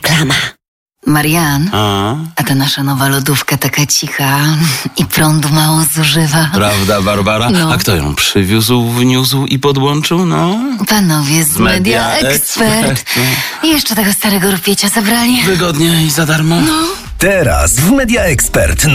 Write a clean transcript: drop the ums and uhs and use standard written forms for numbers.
Reklama. Marian, a ta nasza nowa lodówka taka cicha i prądu mało zużywa. Prawda, Barbara? No. A kto ją przywiózł, wniósł i podłączył? No, Panowie z Media Expert. Expert. I jeszcze tego starego rupiecia zabrali. Wygodnie i za darmo. Teraz w Media Expert